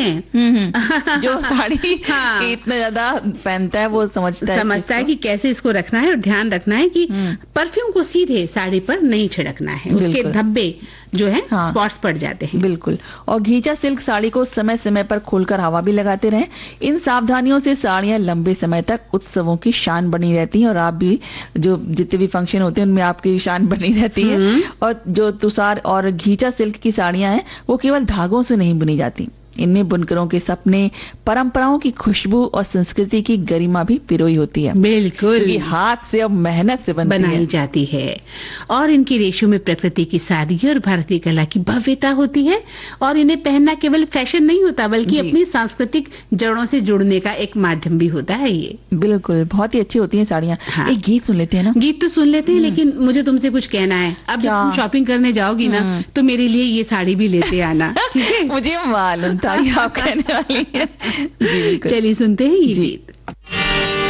हैं। जो साड़ी हाँ। इतना ज्यादा पहनता है वो समझता है कि कैसे इसको रखना है और ध्यान रखना है कि परफ्यूम को सीधे साड़ी पर नहीं छिड़कना है, उसके धब्बे जो है स्पॉट्स पड़ जाते हैं। बिल्कुल। और घींचा सिल्क साड़ी को समय समय पर खोलकर हवा भी लगाते रहें। इन सावधानियों से साड़ियां लंबे समय तक उत्सवों की शान बनी रहती हैं और आप भी जो जितने भी फंक्शन होते हैं उनमें आपकी शान बनी रहती है। और जो तुषार और घींचा सिल्क की साड़ियां हैं वो केवल धागों से नहीं बुनी जाती, इनमें बुनकरों के सपने, परंपराओं की खुशबू और संस्कृति की गरिमा भी पिरोई होती है। बिल्कुल, ये हाथ से और मेहनत से बनाई जाती है। और इनकी रेशों में प्रकृति की सादगी और भारतीय कला की भव्यता होती है। और इन्हें पहनना केवल फैशन नहीं होता बल्कि अपनी सांस्कृतिक जड़ों से जुड़ने का एक माध्यम भी होता है। ये बिल्कुल बहुत ही अच्छी होती हैं साड़ियाँ। हाँ। एक गीत सुन लेते हैं ना? गीत तो सुन लेते हैं, लेकिन मुझे तुमसे कुछ कहना है। अब जब तुम शॉपिंग करने जाओगी ना तो मेरे लिए ये साड़ी भी लेते आना, ठीक है? मुझे मालूम था आप कहने वाली हैं। चलिए सुनते हैं ये गीत।